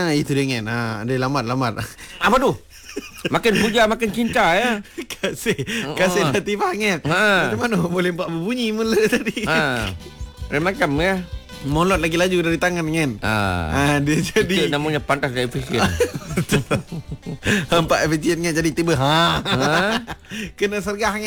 Itu dia kan. Dia lambat. Apa tu? Makin puja makin cinta ya. Kasih latifah kan. Macam mana boleh buat berbunyi mula tadi. Macam ya. Molot lagi laju dari tangan kan. Dia jadi itu namanya pantas dan efisien. Nampak efisien kan, jadi tiba kena sergah kan.